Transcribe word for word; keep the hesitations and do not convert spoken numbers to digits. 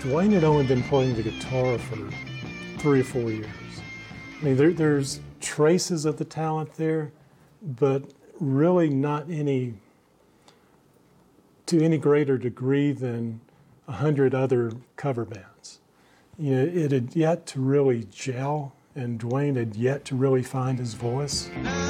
Duane had only been playing the guitar for three or four years. I mean, there, there's traces of the talent there, but really not any, to any greater degree than a hundred other cover bands. You know, it had yet to really gel, and Duane had yet to really find his voice.